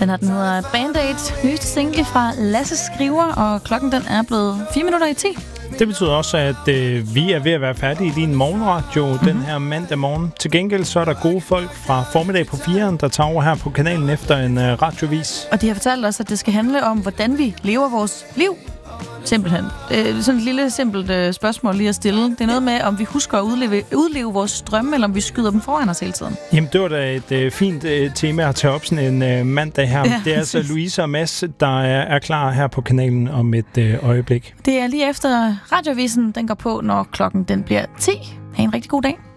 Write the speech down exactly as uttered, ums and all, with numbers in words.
Den her, den hedder Band-Aid, nyeste single fra Lasse Skriver, og klokken den er blevet fire minutter i ti. Det betyder også, at øh, vi er ved at være færdige i din morgenradio mm-hmm. den her mandag morgen. Til gengæld så er der gode folk fra formiddag på firen, der tager over her på kanalen efter en øh, radiovis. Og de har fortalt os, at det skal handle om, hvordan vi lever vores liv. Simpelthen. Det er sådan et lille, simpelt øh, spørgsmål lige at stille. Det er noget med, om vi husker at udleve, udleve vores drømme, eller om vi skyder dem foran os hele tiden. Jamen, det var da et øh, fint øh, tema at tage op sådan en øh, mandag her. Ja. Det er altså Louise og Mads, der er, er klar her på kanalen om et øh, øjeblik. Det er lige efter radiovisen, den går på, når klokken den bliver ti. Ha' en rigtig god dag.